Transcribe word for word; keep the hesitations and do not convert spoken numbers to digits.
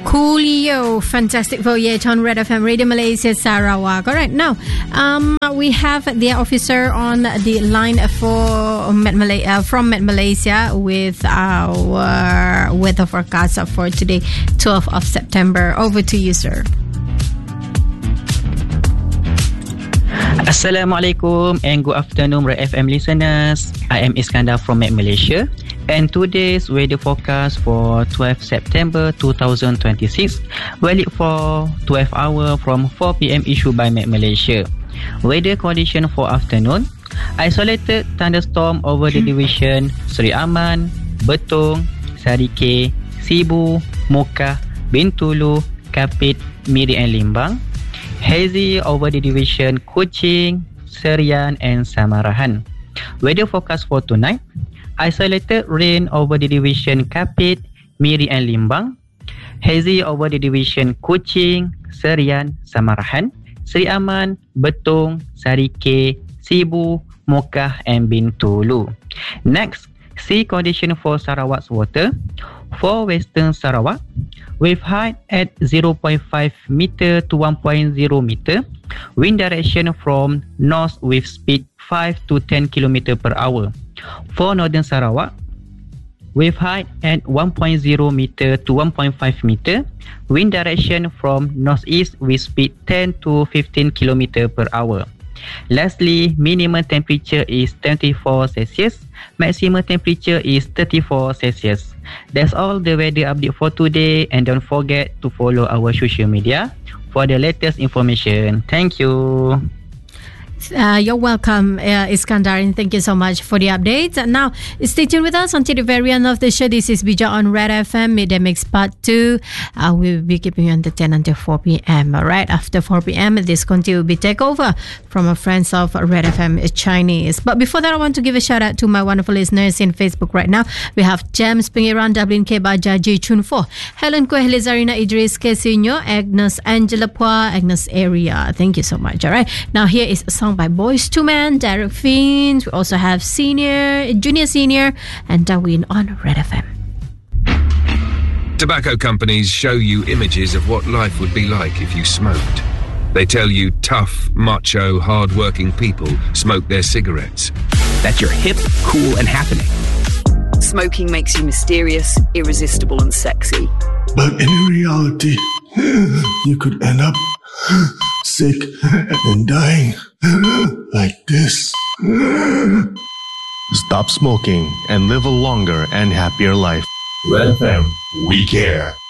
Coolio, Fantastic Voyage on Red F M Radio Malaysia Sarawak. All right, now um, we have the officer on the line for Met Malay- uh, from Met Malaysia with our weather forecast for today, twelfth of September. Over to you, sir. Assalamualaikum and good afternoon, Red F M listeners. I am Iskandar from Met Malaysia, and today's weather forecast for twelfth September twenty twenty-six, valid for twelve hours from four p.m. issued by Met Malaysia. Weather condition for afternoon: isolated thunderstorm over the division Seri Aman, Betong, Sarike, Sibu, Mocha, Bintulu, Kapit, Miri and Limbang. Hazy over the division Kuching, Serian and Samarahan. Weather forecast for tonight: isolated rain over the division Kapit, Miri and Limbang. Hazy over the division Kuching, Serian, Samarahan, Seri Aman, Betong, Sarike, Sibu, Mocha and Bintulu. Next, sea condition for Sarawak's water. For Western Sarawak, wave height at zero point five meter to one point zero meter, wind direction from north with speed five to ten kilometers per hour. For Northern Sarawak, wave height at one point zero meter to one point five meter, wind direction from northeast with speed ten to fifteen kilometers per hour. Lastly, minimum temperature is twenty-four Celsius, maximum temperature is thirty-four Celsius. That's all the weather update for today, and don't forget to follow our social media for the latest information. Thank you. Uh, you're welcome, uh, Iskandar, and thank you so much for the updates. And now, stay tuned with us until the very end of the show. This is Bija on Red F M, Midday Mix Part two. Uh, we'll be keeping you entertained until four p.m. Right after four p.m., this content will be takeover from our friends of Red F M Chinese. But before that, I want to give a shout out to my wonderful listeners in Facebook right now. We have James Pengiran, Dublin K. Baja, J. Chun Fo, Helen Kweh, Lizarina Idris, K. Sinyo, Agnes Angela Pua, Agnes Area. Thank you so much. All right. Now, here is a song by Boys to Men, Derek Fiends. We also have Senior, Junior Senior, and Darwin on Red F M. Tobacco companies show you images of what life would be like if you smoked. They tell you tough, macho, hard-working people smoke their cigarettes. That you're hip, cool, and happening. Smoking makes you mysterious, irresistible, and sexy. But in reality, you could end up sick and dying like this. Stop smoking and live a longer and happier life. Red F M, we care.